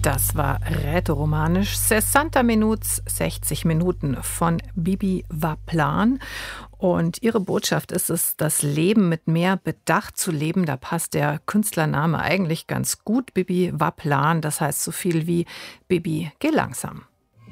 Das war rätoromanisch 60 Minuts, 60 Minuten von Bibi Vaplan. Und ihre Botschaft ist es, das Leben mit mehr Bedacht zu leben. Da passt der Künstlername eigentlich ganz gut. Bibi Vaplan, das heißt so viel wie Bibi, geh langsam.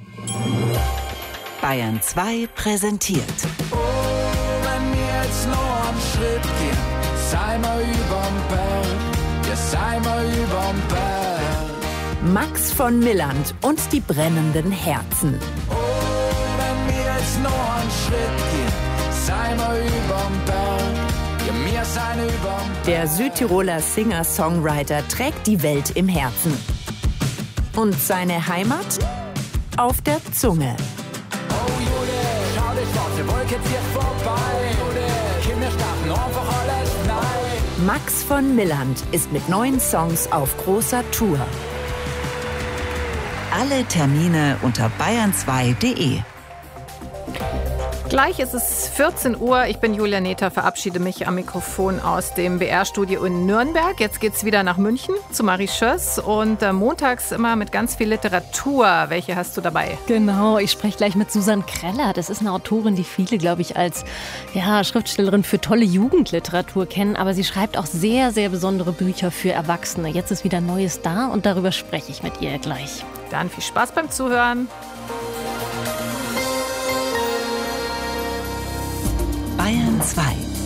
Bayern 2 präsentiert. Oh, wenn wir jetzt noch einen Schritt gehen, sei mal überm Berg, ja sei mal überm Berg. Max von Milland und die brennenden Herzen. Oh, wenn wir jetzt noch einen Schritt gehen, sei mal überm Berg, ja wir sein überm Berg. Der Südtiroler Singer-Songwriter trägt die Welt im Herzen. Und seine Heimat? Auf der Zunge. Oh Jude, schau die schwarze Wolke zieht vorbei. Jude, Kinder starten einfach alles nein. Max von Milland ist mit 9 Songs auf großer Tour. Alle Termine unter bayern2.de. Gleich ist es 14 Uhr. Ich bin Julia Nether, verabschiede mich am Mikrofon aus dem BR-Studio in Nürnberg. Jetzt geht's wieder nach München zu Marie Schöss und montags immer mit ganz viel Literatur. Welche hast du dabei? Genau, ich spreche gleich mit Susanne Kreller. Das ist eine Autorin, die viele, glaube ich, als Schriftstellerin für tolle Jugendliteratur kennen. Aber sie schreibt auch sehr, sehr besondere Bücher für Erwachsene. Jetzt ist wieder Neues da und darüber spreche ich mit ihr gleich. Dann viel Spaß beim Zuhören. Bayern 2.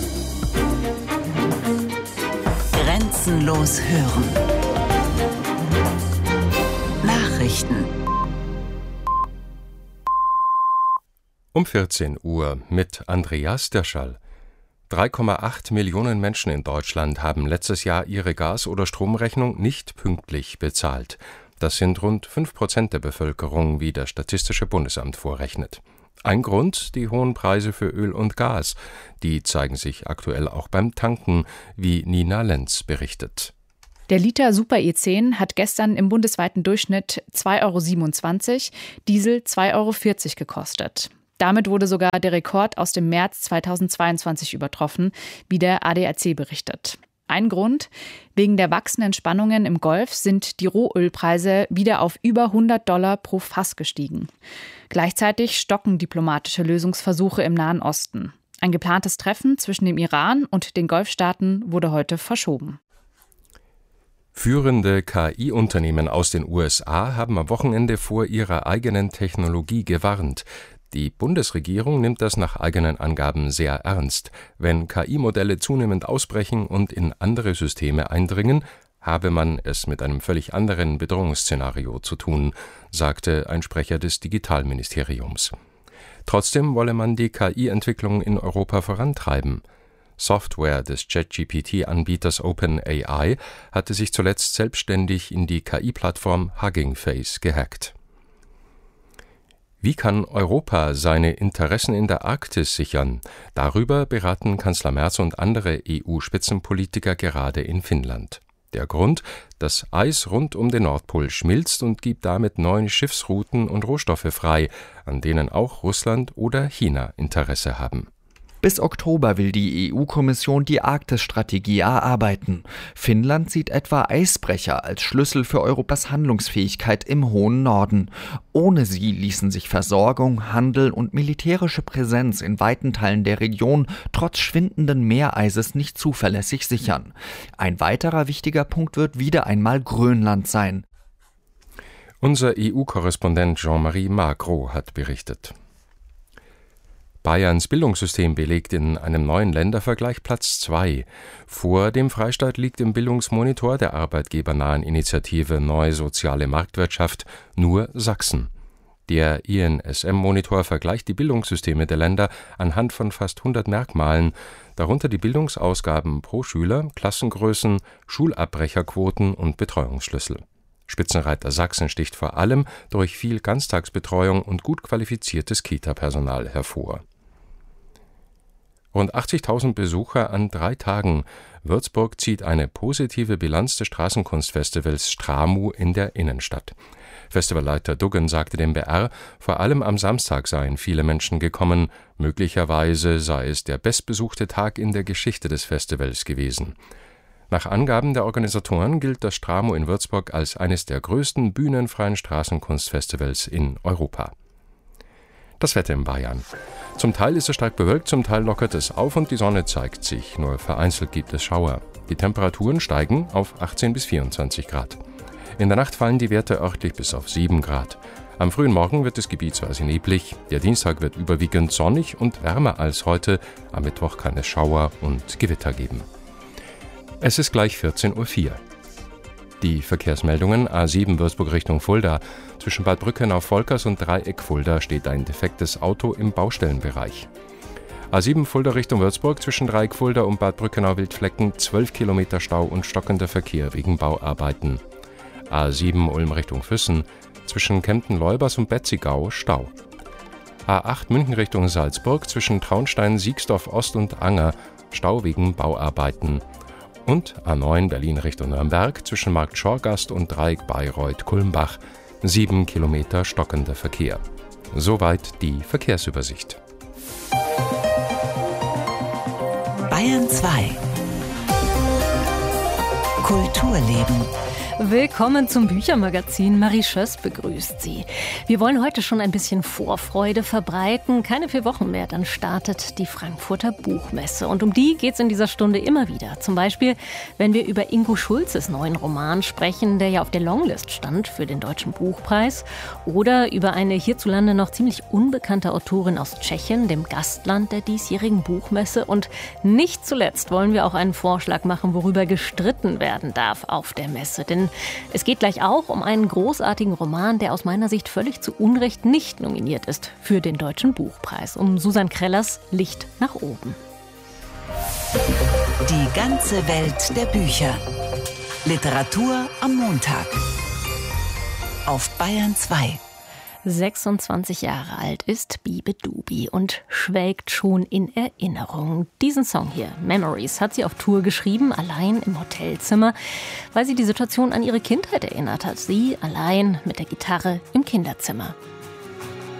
Grenzenlos hören. Nachrichten. Um 14 Uhr mit Andreas Dirschall. 3,8 Millionen Menschen in Deutschland haben letztes Jahr ihre Gas- oder Stromrechnung nicht pünktlich bezahlt. Das sind rund 5% der Bevölkerung, wie das Statistische Bundesamt vorrechnet. Ein Grund, die hohen Preise für Öl und Gas. Die zeigen sich aktuell auch beim Tanken, wie Nina Lenz berichtet. Der Liter Super E10 hat gestern im bundesweiten Durchschnitt 2,27 €, Diesel 2,40 € gekostet. Damit wurde sogar der Rekord aus dem März 2022 übertroffen, wie der ADAC berichtet. Ein Grund: wegen der wachsenden Spannungen im Golf sind die Rohölpreise wieder auf über $100 pro Fass gestiegen. Gleichzeitig stocken diplomatische Lösungsversuche im Nahen Osten. Ein geplantes Treffen zwischen dem Iran und den Golfstaaten wurde heute verschoben. Führende KI-Unternehmen aus den USA haben am Wochenende vor ihrer eigenen Technologie gewarnt. Die Bundesregierung nimmt das nach eigenen Angaben sehr ernst. Wenn KI-Modelle zunehmend ausbrechen und in andere Systeme eindringen, habe man es mit einem völlig anderen Bedrohungsszenario zu tun, sagte ein Sprecher des Digitalministeriums. Trotzdem wolle man die KI-Entwicklung in Europa vorantreiben. Software des ChatGPT-Anbieters OpenAI hatte sich zuletzt selbstständig in die KI-Plattform Hugging Face gehackt. Wie kann Europa seine Interessen in der Arktis sichern? Darüber beraten Kanzler Merz und andere EU-Spitzenpolitiker gerade in Finnland. Der Grund: das Eis rund um den Nordpol schmilzt und gibt damit neue Schiffsrouten und Rohstoffe frei, an denen auch Russland oder China Interesse haben. Bis Oktober will die EU-Kommission die Arktis-Strategie erarbeiten. Finnland sieht etwa Eisbrecher als Schlüssel für Europas Handlungsfähigkeit im hohen Norden. Ohne sie ließen sich Versorgung, Handel und militärische Präsenz in weiten Teilen der Region trotz schwindenden Meereises nicht zuverlässig sichern. Ein weiterer wichtiger Punkt wird wieder einmal Grönland sein. Unser EU-Korrespondent Jean-Marie Magro hat berichtet. Bayerns Bildungssystem belegt in einem neuen Ländervergleich Platz 2. Vor dem Freistaat liegt im Bildungsmonitor der arbeitgebernahen Initiative Neue Soziale Marktwirtschaft nur Sachsen. Der INSM-Monitor vergleicht die Bildungssysteme der Länder anhand von fast 100 Merkmalen, darunter die Bildungsausgaben pro Schüler, Klassengrößen, Schulabbrecherquoten und Betreuungsschlüssel. Spitzenreiter Sachsen sticht vor allem durch viel Ganztagsbetreuung und gut qualifiziertes Kita-Personal hervor. Rund 80.000 Besucher an 3 Tagen. Würzburg zieht eine positive Bilanz des Straßenkunstfestivals Stramu in der Innenstadt. Festivalleiter Duggen sagte dem BR, vor allem am Samstag seien viele Menschen gekommen. Möglicherweise sei es der bestbesuchte Tag in der Geschichte des Festivals gewesen. Nach Angaben der Organisatoren gilt das Stramo in Würzburg als eines der größten bühnenfreien Straßenkunstfestivals in Europa. Das Wetter in Bayern. Zum Teil ist es stark bewölkt, zum Teil lockert es auf und die Sonne zeigt sich. Nur vereinzelt gibt es Schauer. Die Temperaturen steigen auf 18 bis 24 Grad. In der Nacht fallen die Werte örtlich bis auf 7 Grad. Am frühen Morgen wird es gebietsweise neblig. Der Dienstag wird überwiegend sonnig und wärmer als heute. Am Mittwoch kann es Schauer und Gewitter geben. Es ist gleich 14:04 Uhr. Die Verkehrsmeldungen: A7 Würzburg Richtung Fulda. Zwischen Bad Brückenau-Volkers und Dreieck Fulda steht ein defektes Auto im Baustellenbereich. A7 Fulda Richtung Würzburg zwischen Dreieck Fulda und Bad Brückenau-Wildflecken 12 Kilometer Stau und stockender Verkehr wegen Bauarbeiten. A7 Ulm Richtung Füssen zwischen Kempten-Leubers und Betzigau Stau. A8 München Richtung Salzburg zwischen Traunstein, Siegsdorf Ost und Anger Stau wegen Bauarbeiten. Und A9 Berlin Richtung Nürnberg zwischen Markt Schorgast und Dreieck Bayreuth-Kulmbach 7 Kilometer stockender Verkehr. Soweit die Verkehrsübersicht. Bayern 2 Kulturleben. Willkommen zum Büchermagazin. Marie Schöss begrüßt Sie. Wir wollen heute schon ein bisschen Vorfreude verbreiten. Keine 4 Wochen mehr, dann startet die Frankfurter Buchmesse. Und um die geht es in dieser Stunde immer wieder. Zum Beispiel, wenn wir über Ingo Schulzes neuen Roman sprechen, der ja auf der Longlist stand für den Deutschen Buchpreis. Oder über eine hierzulande noch ziemlich unbekannte Autorin aus Tschechien, dem Gastland der diesjährigen Buchmesse. Und nicht zuletzt wollen wir auch einen Vorschlag machen, worüber gestritten werden darf auf der Messe. Denn es geht gleich auch um einen großartigen Roman, der aus meiner Sicht völlig zu Unrecht nicht nominiert ist für den Deutschen Buchpreis. Um Susanne Krellers Licht nach oben. Die ganze Welt der Bücher. Literatur am Montag. Auf Bayern 2. 26 Jahre alt ist Bibe Dubi und schwelgt schon in Erinnerung. Diesen Song hier, Memories, hat sie auf Tour geschrieben, allein im Hotelzimmer, weil sie die Situation an ihre Kindheit erinnert hat. Sie allein mit der Gitarre im Kinderzimmer.